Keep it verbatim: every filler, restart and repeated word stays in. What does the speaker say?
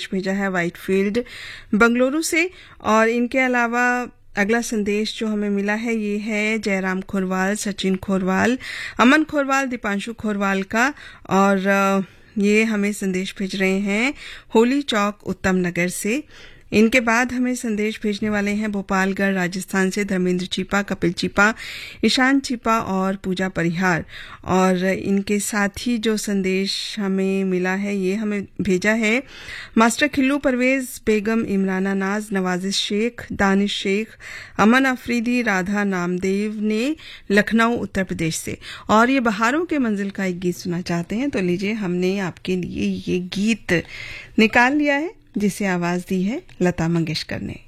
संदेश भेजा है वाइटफील्ड बंगलुरु से। और इनके अलावा अगला संदेश जो हमें मिला है ये है जयराम खोरवाल, सचिन खोरवाल, अमन खोरवाल, दीपांशु खोरवाल का। और ये हमें संदेश भेज रहे हैं होली चौक उत्तम नगर से। इनके बाद हमें संदेश भेजने वाले हैं भोपालगढ़ राजस्थान से धर्मेंद्र चीपा, कपिल चीपा, ईशान चीपा और पूजा परिहार। और इनके साथ ही जो संदेश हमें मिला है ये हमें भेजा है मास्टर खिल्लू परवेज, बेगम इमराना नाज, नवाजिश शेख, दानिश शेख, अमन अफरीदी, राधा नामदेव ने लखनऊ उत्तर प्रदेश से। और ये बहारों के मंजिल का एक गीत सुनना चाहते हैं, तो लीजिए हमने आपके लिए ये गीत निकाल लिया है जिसे आवाज दी है लता मंगेशकर ने।